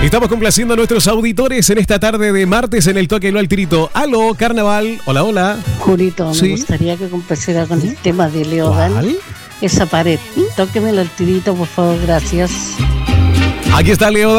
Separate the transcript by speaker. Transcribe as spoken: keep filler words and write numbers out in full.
Speaker 1: Estamos complaciendo a nuestros auditores en esta tarde de martes en el Toque Lo al Tirito. Aló, Carnaval. Hola, hola.
Speaker 2: Julito,
Speaker 1: ¿Sí?
Speaker 2: me gustaría que complaciera con el tema de Leodán.
Speaker 1: ¿Cuál?
Speaker 2: Esa pared. Tóquemelo al tirito, por favor, gracias.
Speaker 1: Aquí está Leo.